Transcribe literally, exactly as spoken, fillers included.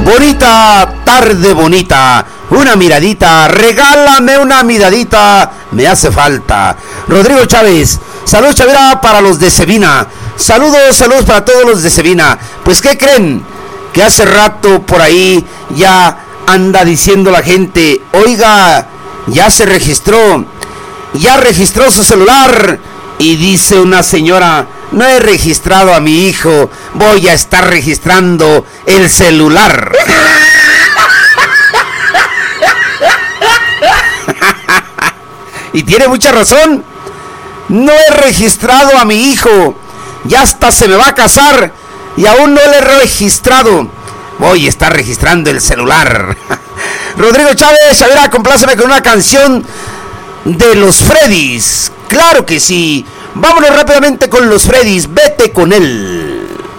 Bonita tarde, bonita. Una miradita, regálame una miradita, me hace falta. Rodrigo Chávez, saludos Chavira para los de Sevina. Saludos, saludos para todos los de Sevina. Pues ¿qué creen? Que hace rato por ahí ya anda diciendo la gente, oiga, ya se registró, ya registró su celular. Y dice una señora, no he registrado a mi hijo, voy a estar registrando el celular. Y tiene mucha razón. No he registrado a mi hijo, ya hasta se me va a casar y aún no le he registrado. Voy a estar registrando el celular. Rodrigo Chávez, Chavira, compláceme con una canción de los Freddys. Claro que sí. Vámonos rápidamente con los Freddys. Vete con él.